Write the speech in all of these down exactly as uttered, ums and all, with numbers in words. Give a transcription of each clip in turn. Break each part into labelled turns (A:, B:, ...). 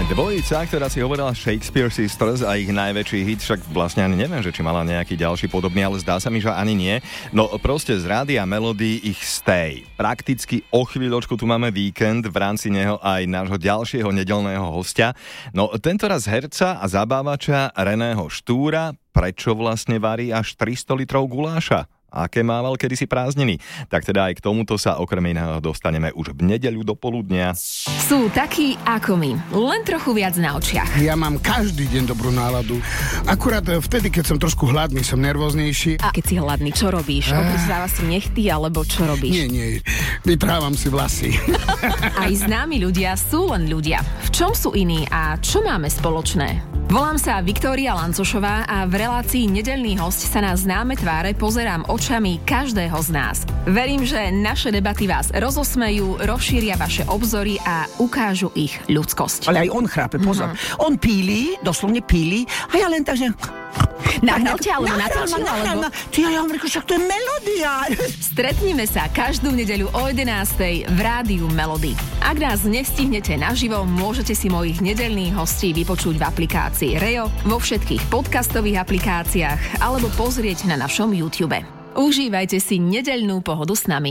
A: Dvojica, ktorá si hovorila Shakespeare Sisters a ich najväčší hit, však vlastne ani neviem, že či mala nejaký ďalší podobný, ale zdá sa mi, že ani nie. No proste z Rádia Melody ich Stay. Prakticky o chvíľočku tu máme víkend, v rámci neho aj nášho ďalšieho nedeľného hostia. No tentoraz herca a zabávača Reného Štúra, prečo vlastne varí až tristo litrov guláša? Aké mával kedysi prázdniny? Tak teda aj k tomuto sa okrem iného dostaneme už v nedeľu do poludnia.
B: Sú takí ako my, len trochu viac na očiach.
C: Ja mám každý deň dobrú náladu. Akurát vtedy, keď som trošku hladný, som nervóznejší.
B: A keď si hladný, čo robíš? Ah. Obrizáva si nechty, alebo čo robíš?
C: Nie, nie, vyprávam si vlasy.
B: Aj známi ľudia sú len ľudia. V čom sú iní a čo máme spoločné? Volám sa Viktória Lancošová a v relácii Nedeľný hosť sa na známe tváre pozerám očami každého z nás. Verím, že naše debaty vás rozosmejú, rozšíria vaše obzory a ukážu ich ľudskosť.
D: Ale aj on chrápe, pozor. Mm-hmm. On píli, doslovne píli, a ja len tak, že...
B: Nahnal ťa, alebo natáčil, alebo...
D: Ty, ja hovorím, však to je melódia.
B: Stretnime sa každú nedeľu o jedenástej v Rádiu Melody. Ak nás nestihnete naživo, môžete si mojich nedeľných hostí vypočuť v aplikácii Reo, vo všetkých podcastových aplikáciách alebo pozrieť na našom YouTube. Užívajte si nedeľnú pohodu s nami.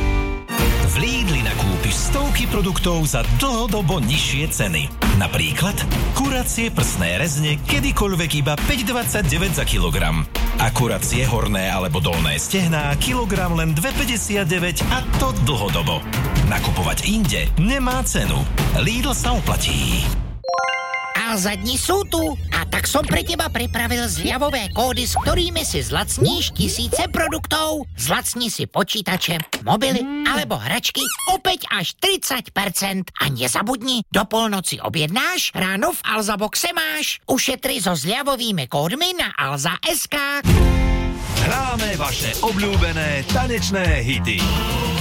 E: V Lidli nakúpiš stovky produktov za dlhodobo nižšie ceny. Napríklad kuracie prsné rezne kedykoľvek iba päť dvadsaťdeväť za kilogram. A kuracie horné alebo dolné stehná kilogram len dva päťdesiatdeväť a to dlhodobo. Nakupovať inde nemá cenu. Lidl sa oplatí.
F: Alza dni sú tu a tak som pre teba pripravil zľavové kódy, s ktorými si zlacníš tisíce produktov. Zlacni si počítače, mobily alebo hračky opäť až tridsať percent. A nezabudni, do polnoci objednáš, ráno v Alza boxe máš. Ušetri so zľavovými kódmi na alza bodka es ká.
E: Hráme vaše obľúbené tanečné hity.